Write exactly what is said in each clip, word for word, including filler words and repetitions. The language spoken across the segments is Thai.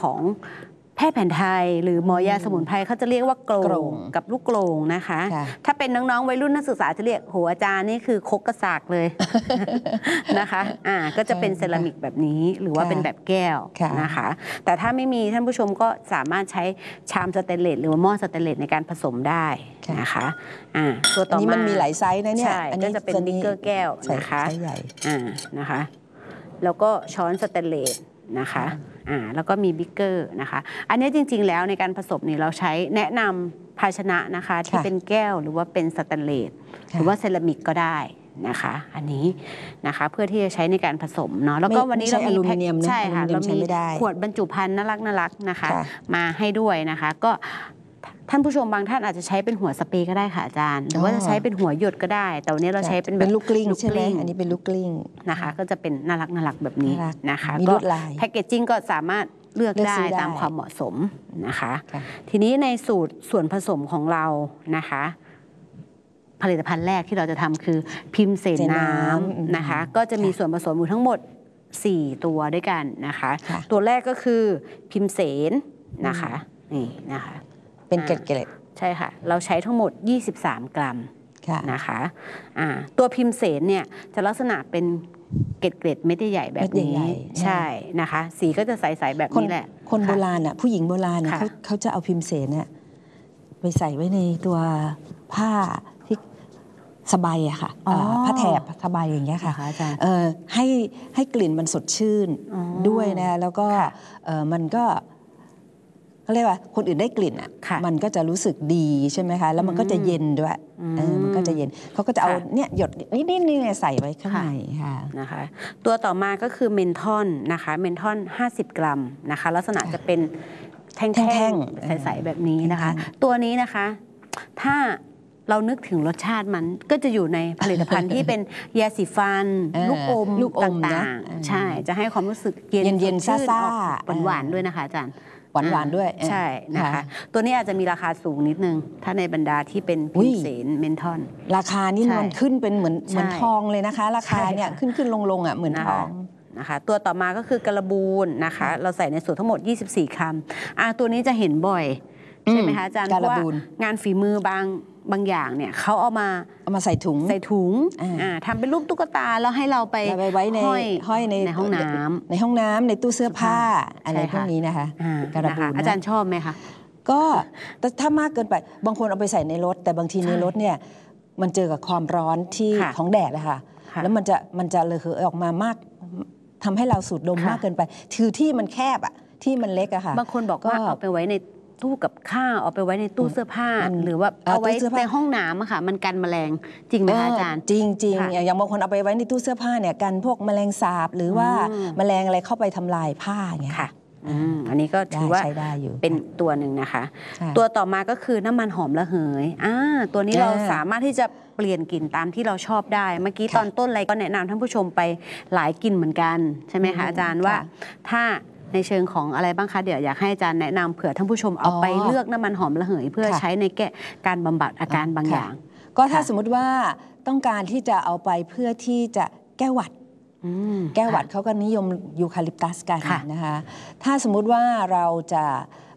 ของแพทย์แผนไทยหรือหมอยาสมุนไพรเขาจะเรียกว่าโกลงกับลูกโกลงนะคะถ้าเป็นน้องๆวัยรุ่นนักศึกษาจะเรียกโหอาจารย์นี่คือคกกระสากเลยนะคะอ่าก็จะเป็นเซรามิกแบบนี้หรือว่าเป็นแบบแก้วนะคะแต่ถ้าไม่มีท่านผู้ชมก็สามารถใช้ชามสเตนเลสหรือว่าหม้อสเตนเลสในการผสมได้นะคะอ่าตัวต่อมาอันนี้มันมีหลายไซส์นะเนี่ยอันนี้จะเป็นบิ๊กเกอร์แก้วนะคะไซส์ใหญ่อ่านะคะแล้วก็ช้อนสเตนเลสนะคะอ่าแล้วก็มีบิ๊กเกอร์นะคะอันนี้จริงๆแล้วในการผสมนี่เราใช้แนะนำภาชนะนะคะที่เป็นแก้วหรือว่าเป็นสแตนเลสหรือว่าเซรามิกก็ได้นะคะอันนี้นะคะเพื่อที่จะใช้ในการผสมเนาะแล้วก็วันนี้เรามีใช่ค่ะเรามีขวดบรรจุภัณฑ์น่ารักน่ารักนะคะมาให้ด้วยนะคะก็ท่านผู้ชมบางท่านอาจจะใช้เป็นหัวสเปรย์ก็ได้ค่ะอาจารย์หรือว่าจะใช้เป็นหัวหยดก็ได้แต่วันนี้เราใช้เป็นแบบลูกกลิ้งใช่ไหมอันนี้เป็นลูกกลิ้งนะคะก็จะเป็นน่ารักน่ารักแบบนี้นะคะก็แพคเกจจิ้งก็สามารถเลือกได้ตามความเหมาะสมนะคะทีนี้ในสูตรส่วนผสมของเรานะคะผลิตภัณฑ์แรกที่เราจะทำคือพิมเสนน้ำนะคะก็จะมีส่วนผสมอยู่ทั้งหมดสี่ตัวด้วยกันนะคะตัวแรกก็คือพิมเสนนะคะนี่นะคะเป็นเกล็ดใช่ค่ะเราใช้ทั้งหมดยี่สิบสามกรัมนะคะอ่าตัวพิมเสนเนี่ยจะลักษณะเป็นเกล็ดเกล็ดเม็ดใหญ่แบบนี้ใช่นะคะสีก็จะใสๆแบบนี้แหละคนโบราณอ่ะผู้หญิงโบราณเนี่ยเขาเขาจะเอาพิมเสนเนี่ยไปใส่ไว้ในตัวผ้าที่สบายอะค่ะผ้าแถบสบายอย่างเงี้ยค่ะเออให้ให้กลิ่นมันสดชื่นด้วยนะแล้วก็เออมันก็เขาเรียกว่าคนอื่นได้กลิ่นอ่ะมันก็จะรู้สึกดีใช่ไหมคะแล้วมันก็จะเย็นด้วยเออมันก็จะเย็นเขาก็จะเอาเนี่ยหยดนิดๆนี่ใส่ไว้ข้างในค่ะนะคะตัวต่อมาก็คือเมนทอนนะคะเมนทอนห้าสิบกรัมนะคะลักษณะจะเป็นแท่งๆใสๆแบบนี้นะคะตัวนี้นะคะถ้าเรานึกถึงรสชาติมันก็จะอยู่ในผลิตภัณฑ์ที่เป็นยาสีฟันลูกอมต่างๆใช่จะให้ความรู้สึกเย็นเย็นซ่าๆหวานๆด้วยนะคะอาจารย์หวานๆด้วยใช่นะคะตัวนี้อาจจะมีราคาสูงนิดนึงถ้าในบรรดาที่เป็นพิมเสนเมนทอนราคานี่มันขึ้นเป็นเหมือนเหมือนทองเลยนะคะราคาเนี่ยขึ้นขึ้นลงลงอ่ะเหมือนทองนะคะตัวต่อมาก็คือกระบูนนะคะเราใส่ในสูตรทั้งหมดยี่สิบสี่คำอ่าตัวนี้จะเห็นบ่อยใช่ไหมคะอาจารย์เพราะว่างานฝีมือบางบางอย่างเนี่ยเขาเอามาเอามาใส่ถุงใส่ถุงอ่าทำเป็นรูปตุ๊กตาแล้วให้เราไปไว้ในห้อยในในห้องน้ำในห้องน้ำในตู้เสื้อผ้าอะไรพวกนี้นะคะกระบูนอาจารย์ชอบไหมคะก็แต่ถ้ามากเกินไปบางคนเอาไปใส่ในรถแต่บางทีในรถเนี่ยมันเจอกับความร้อนที่ของแดดนะคะแล้วมันจะมันจะระเหยออกมามากทำให้เราสูดดมมากเกินไปคือที่มันแคบอ่ะที่มันเล็กอะค่ะบางคนบอกว่าเอาไปไว้ในตู้กับข้าวเอาไปไว้ในตู้เสื้อผ้าหรือว่าเอาไว้ในห้องน้ำอะค่ะมันกันแมลงจริงไหมคะอาจารย์จริงจริงอย่างบางคนเอาไปไว้ในตู้เสื้อผ้าเนี่ยกันพวกแมลงสาบหรือว่าแมลงอะไรเข้าไปทำลายผ้าอย่างเงี้ยค่ะอันนี้ก็ถือว่าเป็นตัวหนึ่งนะคะตัวต่อมาก็คือน้ำมันหอมระเหยอ่าตัวนี้เราสามารถที่จะเปลี่ยนกลิ่นตามที่เราชอบได้เมื่อกี้ตอนต้นอะไรก็แนะนำท่านผู้ชมไปหลายกลิ่นเหมือนกันใช่ไหมคะอาจารย์ว่าถ้าในเชิงของอะไรบ้างคะเดี๋ยวอยากให้อาจารย์แนะนำเผื่อท่านผู้ชมเอาไปเลือกน้ำมันหอมระเหยเพื่อใช้ในแก้การบำบัดอาการบางอย่างก็ถ้าสมมติว่าต้องการที่จะเอาไปเพื่อที่จะแก้หวัดแก้หวัดเขาก็นิยมยูคาลิปตัสกันนะคะถ้าสมมุติว่าเราจะ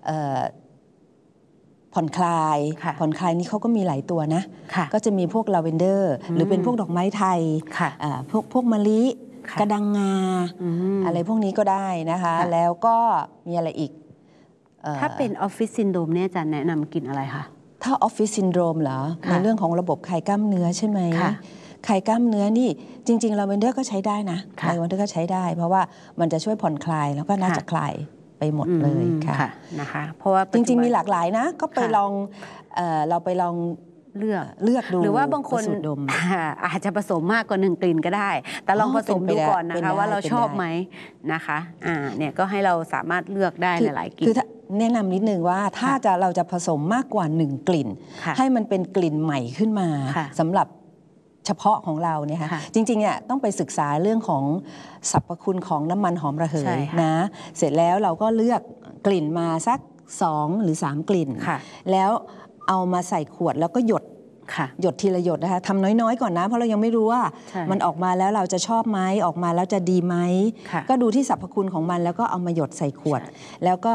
ผ่อนคลายผ่อนคลายนี่เขาก็มีหลายตัวนะก็จะมีพวกลาเวนเดอร์หรือเป็นพวกดอกไม้ไทยพวกพวกมะลิกระดังงาอะไรพวกนี้ก็ได้นะคะแล้วก็มีอะไรอีกถ้าเป็นออฟฟิศซินโดรมเนี่ยอาจารย์แนะนำกินอะไรคะถ้าออฟฟิศซินโดรมเหรอในเรื่องของระบบไขกล้ามเนื้อใช่ไหมไขกล้ามเนื้อนี่จริงๆลาเวนเดอร์ก็ใช้ได้นะลาเวนเดอร์ก็ใช้ได้เพราะว่ามันจะช่วยผ่อนคลายแล้วก็น่าจะคลายไปหมดเลยค่ะนะคะเพราะว่าจริงๆมีหลากหลายนะก็ไปลองเราไปลองเลือกเลือกดูหรือว่าบางคนอาจจะผสมมากกว่าหนึ่งกลิ่นก็ได้แต่ลองผสมดูก่อนนะคะว่าเราชอบไหมนะคะอ่าเนี่ยก็ให้เราสามารถเลือกได้หลายๆกลิ่นคือแนะนำนิดนึงว่าถ้าจะเราจะผสมมากกว่าหนึ่งกลิ่นให้มันเป็นกลิ่นใหม่ขึ้นมาสำหรับเฉพาะของเราเนี่ยค่ะจริงๆเนี่ยต้องไปศึกษาเรื่องของสรรพคุณของน้ำมันหอมระเหยนะเสร็จแล้วเราก็เลือกกลิ่นมาสักสองหรือสามกลิ่นแล้วเอามาใส่ขวดแล้วก็หยดหยดทีละหยดนะคะทำน้อยๆก่อนนะเพราะเรายังไม่รู้ว่ามันออกมาแล้วเราจะชอบไหมออกมาแล้วจะดีไหมก็ดูที่สรรพคุณของมันแล้วก็เอามาหยดใส่ขวดแล้วก็